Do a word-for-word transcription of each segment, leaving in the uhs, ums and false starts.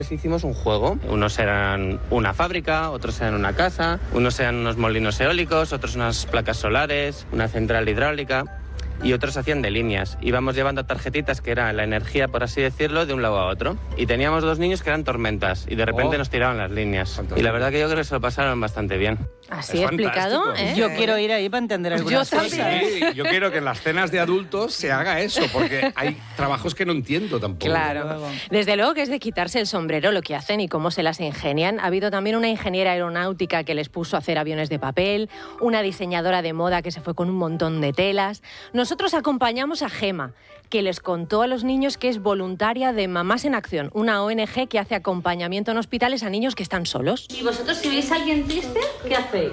Hicimos un juego, unos eran una fábrica, otros eran una casa, unos eran unos molinos eólicos, otros unas placas solares, una central hidráulica y otros hacían de líneas. Íbamos llevando tarjetitas que era la energía, por así decirlo, de un lado a otro. Y teníamos dos niños que eran tormentas y de repente oh. nos tiraban las líneas. Fantástico. Y la verdad que yo creo que se lo pasaron bastante bien. Así es explicado, ¿eh? Yo quiero ir ahí para entender algunas yo cosas. Sí, yo quiero que en las cenas de adultos se haga eso, porque hay trabajos que no entiendo tampoco. Claro. Desde luego que es de quitarse el sombrero lo que hacen y cómo se las ingenian. Ha habido también una ingeniera aeronáutica que les puso a hacer aviones de papel, una diseñadora de moda que se fue con un montón de telas. Nosotros acompañamos a Gema, que les contó a los niños que es voluntaria de Mamás en Acción, una O N Ge que hace acompañamiento en hospitales a niños que están solos. ¿Y vosotros si veis a alguien triste, qué hacéis?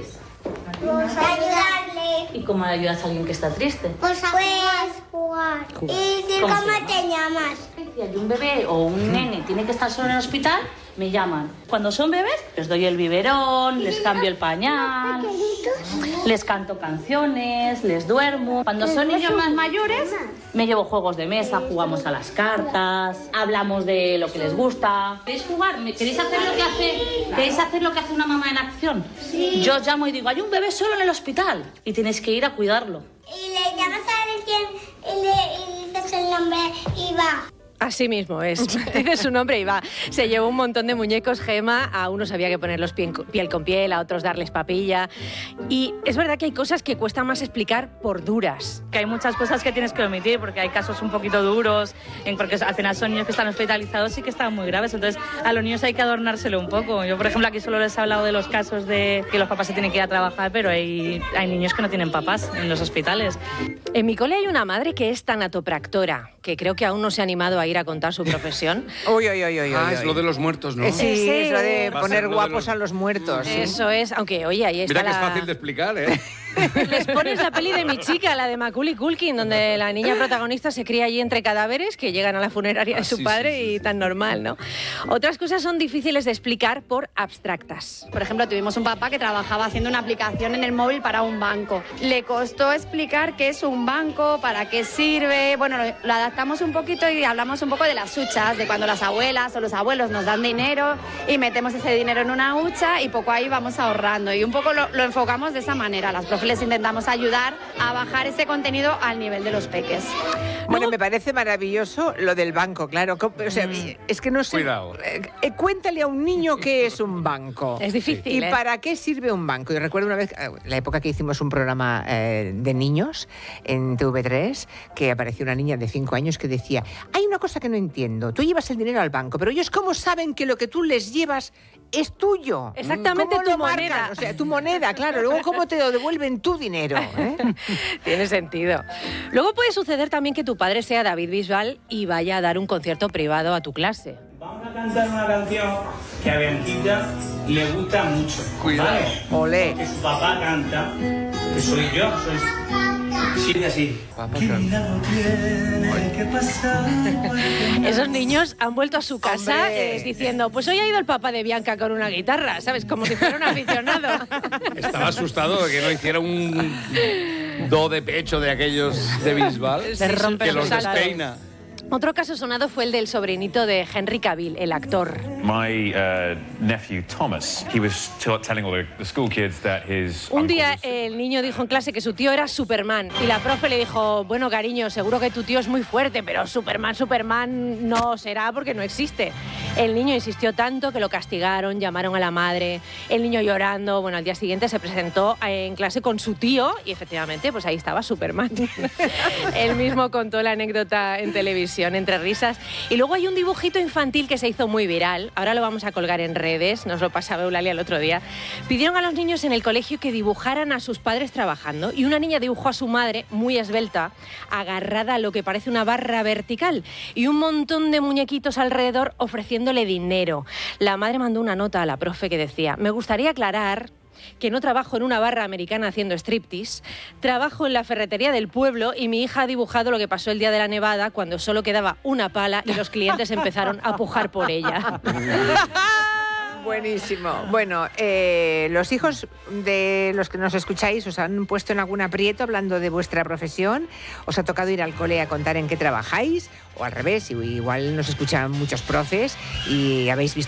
Pues ayudarle. ¿Y cómo ayudas a alguien que está triste? Pues a jugar. jugar. ¿Y si cómo, ¿Cómo te llamas? Si hay un bebé o un nene tiene que estar solo en el hospital, me llaman. Cuando son bebés, les doy el biberón, les cambio el pañal, les canto canciones, les duermo. Cuando son niños más mayores, me llevo juegos de mesa, jugamos a las cartas, hablamos de lo que les gusta. ¿Queréis jugar? ¿Queréis hacer lo que hace, ¿queréis hacer lo que hace una mamá en acción? Sí. Yo os llamo y digo, hay un bebé solo en el hospital y tenéis que ir a cuidarlo. Y le llamas a alguien y le y dices el nombre y va. Así mismo es. Tiene su nombre y va. Se llevó un montón de muñecos, Gema. A unos había que ponerlos piel con piel, a otros darles papilla. Y es verdad que hay cosas que cuesta más explicar por duras. Que hay muchas cosas que tienes que omitir porque hay casos un poquito duros, porque al final son niños que están hospitalizados y que están muy graves. Entonces a los niños hay que adornárselo un poco. Yo, por ejemplo, aquí solo les he hablado de los casos de que los papás se tienen que ir a trabajar, pero hay, hay niños que no tienen papás en los hospitales. En mi cole hay una madre que es tanatopractora, que creo que aún no se ha animado a ir a contar su profesión. Uy, uy, uy, uy. Ah, uy, es uy. lo de los muertos, ¿no? Eh, sí, Ese es lo de es. poner lo de guapos los... a los muertos. Sí. Eso es, aunque oye, ahí está Mira que la... es fácil de explicar, ¿eh? Les pones la peli de Mi chica, la de Macaulay Culkin, donde la niña protagonista se cría allí entre cadáveres que llegan a la funeraria de su ah, sí, padre sí, sí, y sí. tan normal, ¿no? Otras cosas son difíciles de explicar por abstractas. Por ejemplo, tuvimos un papá que trabajaba haciendo una aplicación en el móvil para un banco. Le costó explicar qué es un banco, para qué sirve. Bueno, lo, lo adaptamos un poquito y hablamos un poco de las huchas, de cuando las abuelas o los abuelos nos dan dinero y metemos ese dinero en una hucha y poco ahí vamos ahorrando. Y un poco lo, lo enfocamos de esa manera. Las profes les intentamos ayudar a bajar ese contenido al nivel de los peques. Bueno, ¿no? Me parece maravilloso lo del banco, claro. O sea, mm. es que no sé... Cuidado. Eh, cuéntale a un niño qué es un banco. Es difícil, ¿Y ¿eh? para qué sirve un banco? Yo recuerdo una vez, la época que hicimos un programa eh, de niños en T V tres, que apareció una niña de cinco años que decía, hay una cosa que no entiendo, tú llevas el dinero al banco, pero ellos ¿cómo saben que lo que tú les llevas es tuyo? Exactamente, ¿Cómo tu lo moneda. marcan? O sea, tu moneda, claro. Luego, ¿cómo te lo devuelven tu dinero? ¿Eh? Tiene sentido. Luego puede suceder también que tu padre sea David Bisbal y vaya a dar un concierto privado a tu clase. Vamos a cantar una canción que a Bianquita le gusta mucho. Cuidado. ¿Vale? Olé. Que su papá canta, que soy yo, soy... Sigue así. Papá canta. Esos niños han vuelto a su casa eh, Hombre. diciendo, pues hoy ha ido el papá de Bianca con una guitarra, ¿sabes? Como si fuera un aficionado. Estaba asustado de que no hiciera un do de pecho de aquellos de Bisbal, Se rompe que los los alas. despeina. Otro caso sonado fue el del sobrinito de Henry Cavill, el actor. My uh, nephew Thomas, he was t- telling all the, the school kids that his Un uncle día was- el niño dijo en clase que su tío era Superman y la profe le dijo, bueno, cariño, seguro que tu tío es muy fuerte, pero Superman, Superman no será porque no existe. El niño insistió tanto que lo castigaron, llamaron a la madre, el niño llorando. Bueno, al día siguiente se presentó en clase con su tío y efectivamente, pues ahí estaba Superman. Él mismo contó la anécdota en televisión, entre risas. Y luego hay un dibujito infantil que se hizo muy viral. Ahora lo vamos a colgar en redes, nos lo pasaba Eulalia el otro día. Pidieron a los niños en el colegio que dibujaran a sus padres trabajando y una niña dibujó a su madre, muy esbelta, agarrada a lo que parece una barra vertical y un montón de muñequitos alrededor ofreciéndole dinero. La madre mandó una nota a la profe que decía, me gustaría aclarar que no trabajo en una barra americana haciendo striptease, trabajo en la ferretería del pueblo y mi hija ha dibujado lo que pasó el día de la nevada cuando solo quedaba una pala y los clientes empezaron a pujar por ella. Buenísimo. Bueno, eh, los hijos de los que nos escucháis os han puesto en algún aprieto hablando de vuestra profesión. ¿Os ha tocado ir al cole a contar en qué trabajáis? O al revés, igual nos escuchan muchos profes y habéis visto